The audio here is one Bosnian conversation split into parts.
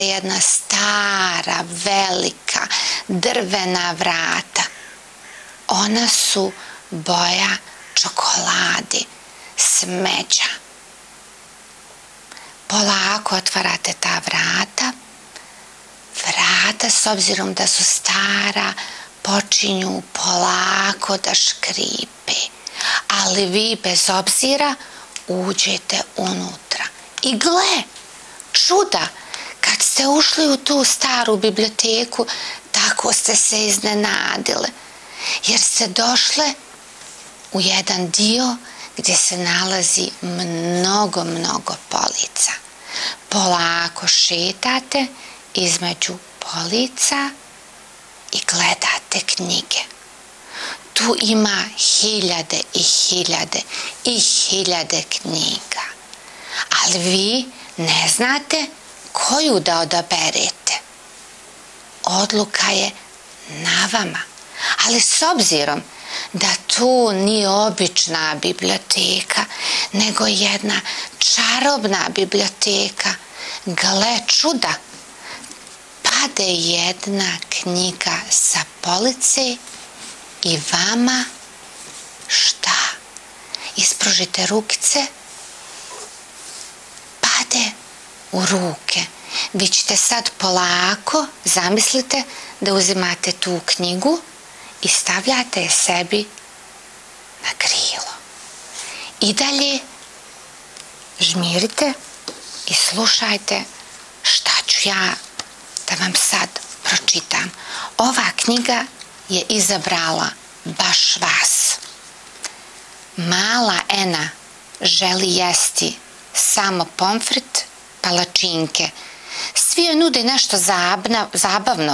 jedna stara, velika, drvena vrata. Ona su boja čokolade, smeđa. Polako otvarate ta vrata. Vrata, s obzirom da su stara, počinju polako da škripe. Ali vi, bez obzira, uđete unutra. I gle, čuda, kad ste ušli u tu staru biblioteku, tako ste se iznenadile. Jer ste došle u jedan dio gdje se nalazi mnogo, mnogo polica. Polako šetate između polica i gledate knjige. Tu ima hiljade i hiljade i hiljade knjiga. Ali vi ne znate koju da odaberete. Odluka je na vama. Ali s obzirom da tu nije obična biblioteka, nego jedna čarobna biblioteka, gle čuda, pade jedna knjiga sa police i vama šta? Ispružite rukice, pade u ruke. Vi ćete sad polako, zamislite da uzimate tu knjigu i stavljate je sebi na krilo. I dalje žmirite i slušajte šta ću ja da vam sad pročitam. Ova knjiga je izabrala baš vas. Mala Ena želi jesti samo pomfrit, palačinke. Svi joj nude nešto zabavno.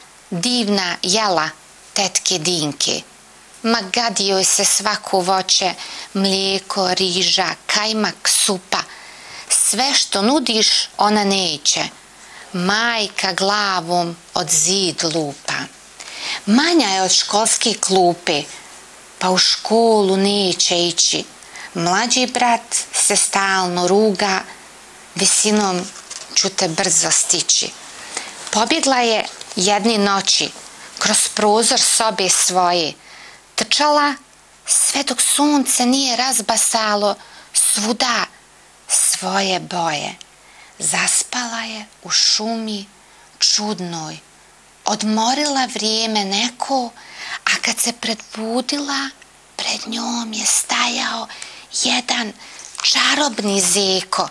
Divna jela tetke Dinke. Ma gadi joj se svako voće, mlijeko, riža, kajmak, supa. Sve što nudiš ona neće. Majka glavom od zid lupa. Manja je od školske klupe, pa u školu neće ići. Mlađi brat se stalno ruga, visinom ću te brzo stići. Pobjegla je jedne noći kroz prozor sobe svoje, trčala sve dok sunce nije razbasalo svuda svoje boje. Zaspala je u šumi čudnoj, odmorila vrijeme neko, a kad se predbudila, pred njom je stajao jedan čarobni zeko.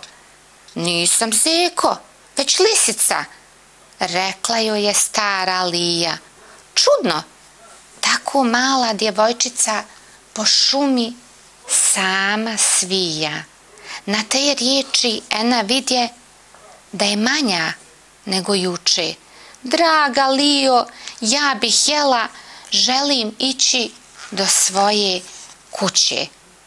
Nisam zeko, već lisica, rekla joj je stara Lija. Čudno, tako mala djevojčica po šumi sama svija. Na te riječi Ena vidje da je manja nego juče. Draga Lijo, ja bih jela, želim ići do svoje kuće.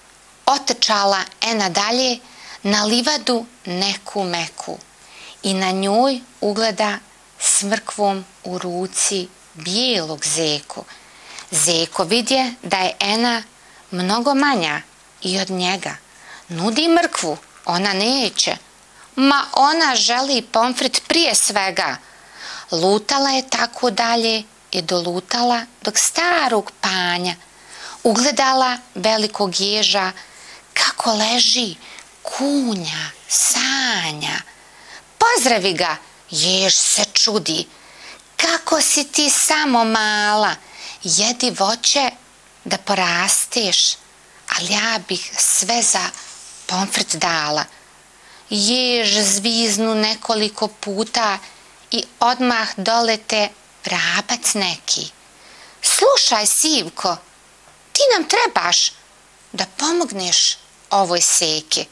Otrčala Ena dalje na livadu neku meku i na njoj ugleda s mrkvom u ruci bijelog zeku. Zeko vidje da je Ena mnogo manja i od njega. Nudi mrkvu, ona neće. Ma ona želi pomfrit prije svega. Lutala je tako dalje i dolutala dok starog panja ugledala velikog ježa kako leži, kunja, sanja. Pozdravi ga, jež se čudi. Kako si ti samo mala, jedi voće da porasteš, ali ja bih sve za pomfrit dala. Jež zviznu nekoliko puta i odmah dolete vrabac neki. Slušaj, Sivko, ti nam trebaš da pomogneš ovoj seki.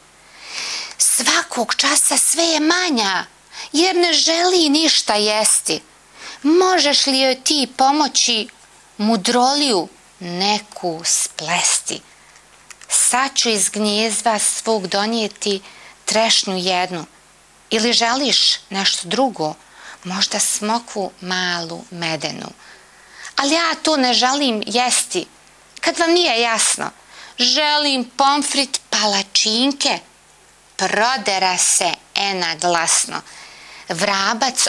Svakog časa sve je manja, jer ne želi ništa jesti. Možeš li joj ti pomoći mudroliju neku splesti? Sad ću iz gnjezda svog donijeti trešnju jednu. Ili želiš nešto drugo, možda smokvu malu medenu. Ali ja to ne želim jesti. Kad vam nije jasno, želim pomfrit palačinke. Prodera se Ena glasno. Vrabac